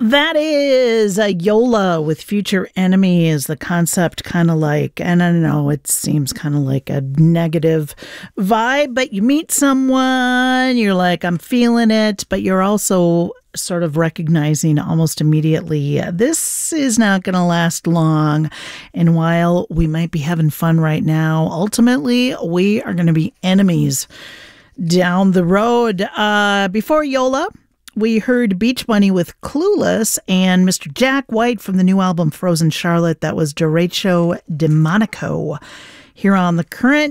That is a Yola with Future Enemy is the concept, kind of like, and I know it seems kind of like a negative vibe, but you meet someone, you're like, I'm feeling it, but you're also sort of recognizing almost immediately, this is not going to last long. And while we might be having fun right now, ultimately, we are going to be enemies down the road. Before Yola, we heard Beach Bunny with Clueless and Mr. Jack White from the new album Frozen Charlotte. That was Derecho Demonico here on The Current.